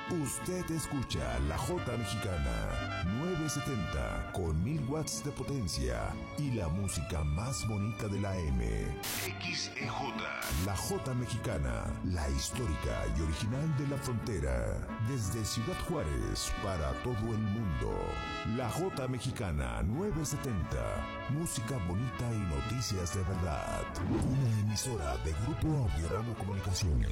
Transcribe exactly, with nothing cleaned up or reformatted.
Usted escucha la Jota Mexicana novecientos setenta con mil watts de potencia y la música más bonita de la M. X E J. La Jota Mexicana, la histórica y original de la frontera. Desde Ciudad Juárez para todo el mundo. La Jota Mexicana novecientos setenta. Música bonita y noticias de verdad. Una emisora de Grupo Audiorama Comunicaciones.